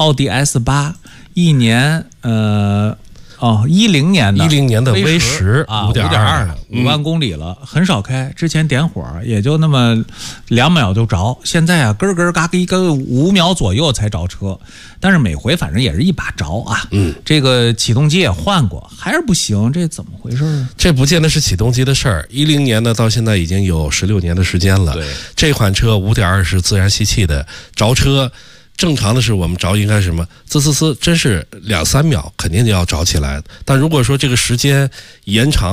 奥迪 S8，一年10年的威驰啊，5.2了，5万公里了，很少开。之前点火也就那么2秒就着，现在啊，咯咯嘎一个5秒左右才着车，但是每回反正也是一把着啊。这个启动机也换过，还是不行，这怎么回事？ 这不见得是启动机的事儿。10年呢，到现在已经有16年的时间了。 对， 这款车5.2是自然吸气的，着车。正常的是我们着应该是什么滋，真是2-3秒肯定就要着起来。但如果说这个时间延长